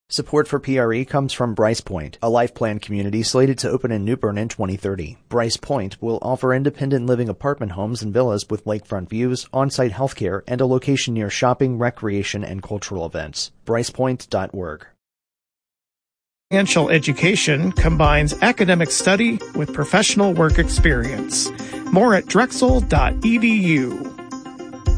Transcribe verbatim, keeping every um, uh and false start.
Support for P R E comes from Bryce Point, a life plan community slated to open in New Bern in twenty thirty. Bryce Point will offer independent living apartment homes and villas with lakefront views, on-site healthcare, and a location near shopping, recreation, and cultural events. bryce point dot org. Financial education combines academic study with professional work experience. More at drexel dot e d u.